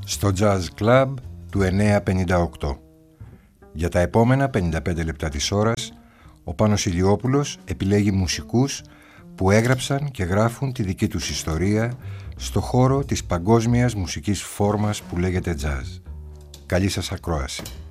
στο Jazz Club του 958. Για τα επόμενα 55 λεπτά της ώρας, ο Πάνος Ηλιόπουλος επιλέγει μουσικούς που έγραψαν και γράφουν τη δική τους ιστορία στο χώρο της παγκόσμιας μουσικής φόρμας που λέγεται jazz. Καλή σας ακρόαση.